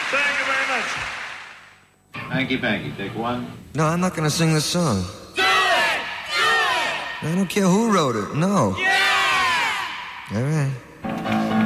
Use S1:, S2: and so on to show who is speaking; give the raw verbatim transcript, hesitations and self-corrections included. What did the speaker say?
S1: Thank you very much.
S2: Hanky Panky, take one.
S3: No, I'm not gonna sing this song.
S1: Do it! Do it!
S3: I don't care who wrote it, no.
S1: Yeah!
S3: All right.